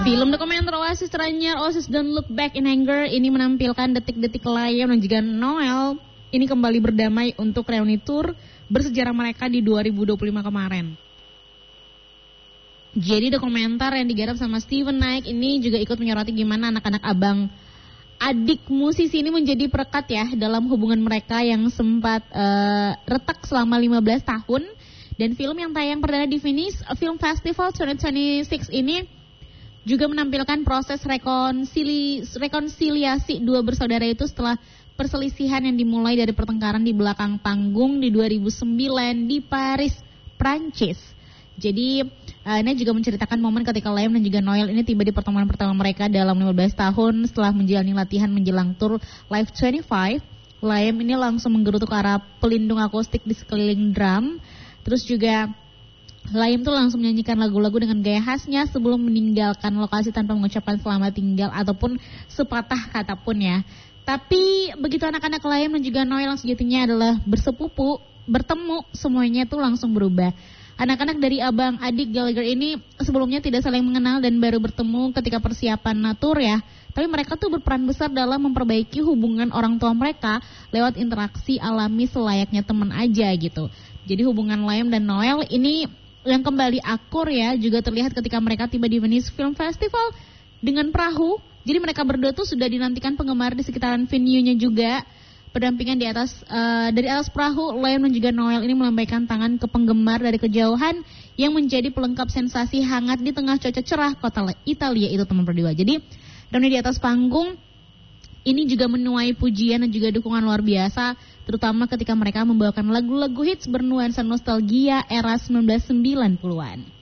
Film dokumenter Oasis teranyar Oasis Don't Look Back in Anger ini menampilkan detik-detik Liam dan juga Noel ini kembali berdamai untuk reuni tour bersejarah mereka di 2025 kemarin. Jadi dokumenter yang digarap sama Steven Knight ini juga ikut menyoroti gimana anak-anak abang adik musisi ini menjadi perekat ya dalam hubungan mereka yang sempat retak selama 15 tahun. Dan film yang tayang perdana di Venice Film Festival 2026 ini juga menampilkan proses rekonsiliasi dua bersaudara itu setelah perselisihan yang dimulai dari pertengkaran di belakang panggung di 2009 di Paris, Prancis. Jadi ini juga menceritakan momen ketika Liam dan juga Noel ini tiba di pertemuan pertama mereka dalam 15 tahun setelah menjalani latihan menjelang tur Live 25. Liam ini langsung menggerutu ke arah pelindung akustik di sekeliling drum. Terus juga Liam tuh langsung menyanyikan lagu-lagu dengan gaya khasnya sebelum meninggalkan lokasi tanpa mengucapkan selamat tinggal ataupun sepatah kata pun ya. Tapi begitu anak-anak Liam dan juga Noel yang sejatinya adalah bersepupu, bertemu, semuanya tuh langsung berubah. Anak-anak dari abang adik Gallagher ini sebelumnya tidak saling mengenal dan baru bertemu ketika persiapan tour ya. Tapi mereka tuh berperan besar dalam memperbaiki hubungan orang tua mereka lewat interaksi alami selayaknya teman aja gitu. Jadi hubungan Liam dan Noel ini yang kembali akur ya juga terlihat ketika mereka tiba di Venice Film Festival dengan perahu. Jadi mereka berdua tuh sudah dinantikan penggemar di sekitaran venue-nya juga. Berdampingan di atas dari atas perahu, Liam dan juga Noel ini melambaikan tangan ke penggemar dari kejauhan yang menjadi pelengkap sensasi hangat di tengah cuaca cerah kota Italia itu teman berdua. Jadi reuni di atas panggung ini juga menuai pujian dan juga dukungan luar biasa, terutama ketika mereka membawakan lagu-lagu hits bernuansa nostalgia era 1990-an.